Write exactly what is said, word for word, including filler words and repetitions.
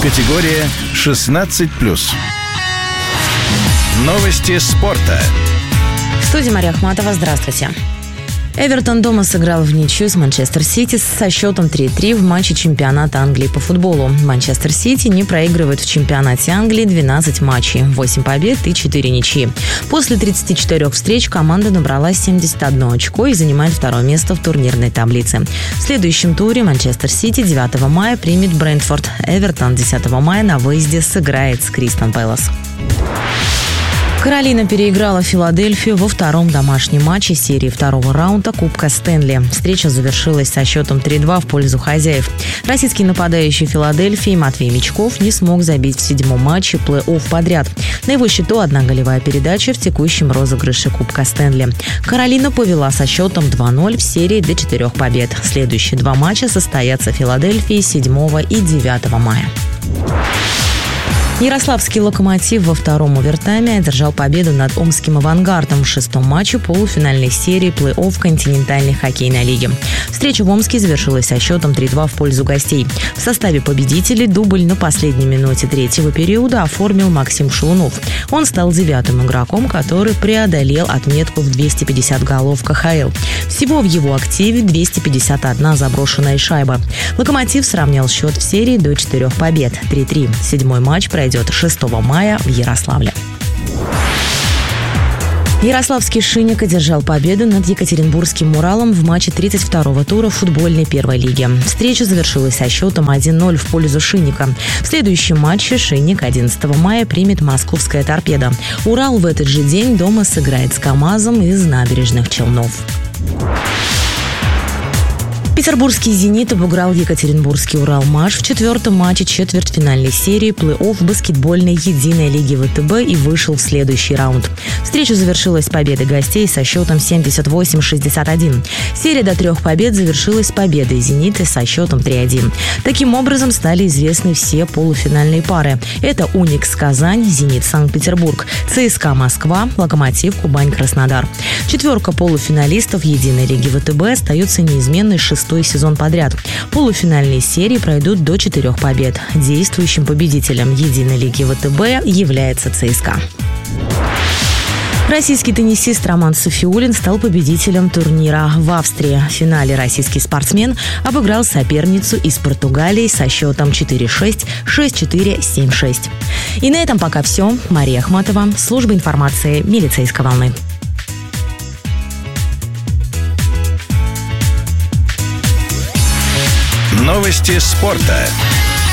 Категория шестнадцать плюс. Новости спорта. В студии Мария Ахматова. Здравствуйте. Эвертон дома сыграл в ничью с Манчестер Сити со счетом три-три в матче чемпионата Англии по футболу. Манчестер Сити не проигрывает в чемпионате Англии двенадцать матчей, восемь побед и четыре ничьи. После тридцати четырёх встреч команда набрала семьдесят одно очко и занимает второе место в турнирной таблице. В следующем туре Манчестер Сити девятого мая примет Брентфорд. Эвертон десятого мая на выезде сыграет с Кристал Пэлас. Каролина переиграла Филадельфию во втором домашнем матче серии второго раунда Кубка Стэнли. Встреча завершилась со счетом три-два в пользу хозяев. Российский нападающий Филадельфии Матвей Мячков не смог забить в седьмом матче плей-офф подряд. На его счету одна голевая передача в текущем розыгрыше Кубка Стэнли. Каролина повела со счетом два-ноль в серии до четырех побед. Следующие два матча состоятся в Филадельфии седьмого и девятого мая. Ярославский «Локомотив» во втором овертайме одержал победу над омским «Авангардом» в шестом матче полуфинальной серии плей-офф континентальной хоккейной лиги. Встреча в Омске завершилась со счетом три-два в пользу гостей. В составе победителей дубль на последней минуте третьего периода оформил Максим Шелунов. Он стал девятым игроком, который преодолел отметку в двести пятьдесят голов ка ха эл. Всего в его активе двести пятьдесят одна заброшенная шайба. «Локомотив» сравнял счет в серии до четырех побед – три-три. Седьмой матч пройдет шестого мая в Ярославле. Ярославский «Шинник» одержал победу над екатеринбургским «Уралом» в матче тридцать второго тура футбольной первой лиги. Встреча завершилась со счетом один-ноль в пользу «Шинника». В следующем матче «Шинник» одиннадцатого мая примет московская «Торпедо». «Урал» в этот же день дома сыграет с «КамАЗом» из Набережных Челнов. Петербургский «Зенит» обыграл екатеринбургский «Уралмаш» в четвертом матче четвертьфинальной серии плей-офф баскетбольной единой лиги вэ тэ бэ и вышел в следующий раунд. Встреча завершилась победой гостей со счетом семьдесят восемь шестьдесят один. Серия до трех побед завершилась победой «Зенита» со счетом три-один. Таким образом стали известны все полуфинальные пары. Это «Уникс» Казань, «Зенит» Санкт-Петербург, цэ эс ка а Москва, «Локомотив» Кубань Краснодар. Четверка полуфиналистов единой лиги вэ тэ бэ остается неизменной шестой сезон подряд. Полуфинальные серии пройдут до четырех побед. Действующим победителем единой лиги вэ тэ бэ является цэ эс ка а. Российский теннисист Роман Софиуллин стал победителем турнира в Австрии. В финале российский спортсмен обыграл соперницу из Португалии со счетом четыре-шесть, шесть-четыре, семь-шесть. И на этом пока все. Мария Ахматова, служба информации «Милицейской волны». Новости спорта.